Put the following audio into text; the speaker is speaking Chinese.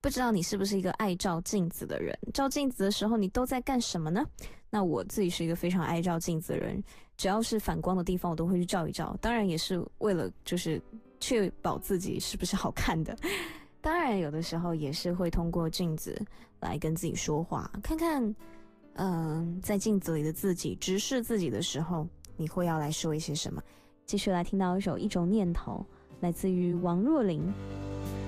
不知道你是不是一个爱照镜子的人？照镜子的时候，你都在干什么呢？那我自己是一个非常爱照镜子的人，只要是反光的地方，我都会去照一照。当然也是为了就是确保自己是不是好看的。当然有的时候也是会通过镜子来跟自己说话，看看，在镜子里的自己直视自己的时候，你会要来说一些什么？继续来听到一首《一种念头》，来自于王若琳。